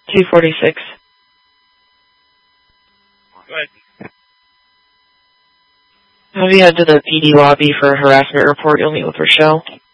246. Go ahead. Have you head to the PD lobby for a harassment report? You'll meet with Rochelle.